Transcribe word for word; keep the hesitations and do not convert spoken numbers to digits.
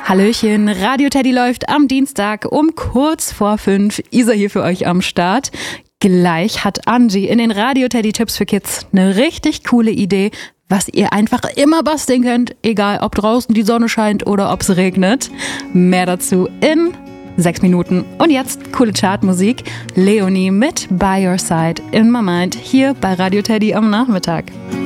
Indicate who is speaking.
Speaker 1: Hallöchen, Radio Teddy läuft am Dienstag um kurz vor fünf. Isa hier für euch am Start. Gleich hat Angie in den Radio Teddy Tipps für Kids eine richtig coole Idee, was ihr einfach immer basteln könnt, egal ob draußen die Sonne scheint oder ob es regnet. Mehr dazu in sechs Minuten. Und jetzt coole Chartmusik. Leonie mit By Your Side in My Mind hier bei Radio Teddy am Nachmittag.